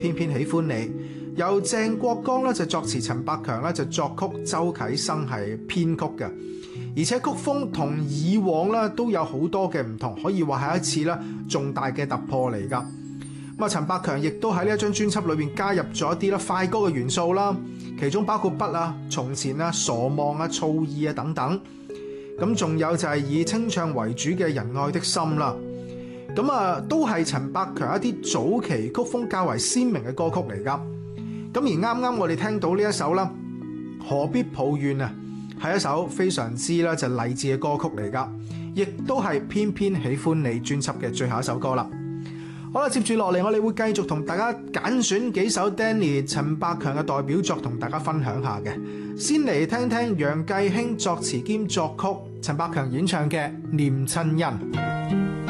偏偏喜歡你，由鄭國江咧就作詞，陳百強咧就作曲，周啟生係編曲嘅。而且曲風同以往咧都有好多嘅唔同，可以話係一次咧重大嘅突破嚟㗎。咁啊，陳百強亦都喺呢一張專輯裏邊加入咗一啲咧快歌嘅元素啦，其中包括筆啊、從前啊、傻望啊、醋意啊等等。咁仲有就係以清唱為主嘅人愛的心啦。咁啊，都係陳百強一啲早期曲風較為鮮明嘅歌曲嚟㗎。咁而啱啱我哋聽到呢一首啦，何必抱怨啊，係一首非常之啦就勵志嘅歌曲嚟㗎，亦都係偏偏喜歡你專輯嘅最後一首歌啦。好啦，接住落嚟我哋會繼續同大家揀選幾首 Danny 陳百強嘅代表作同大家分享下嘅。先嚟聽聽楊繼興作詞兼作曲，陳百強演唱嘅《念親恩》。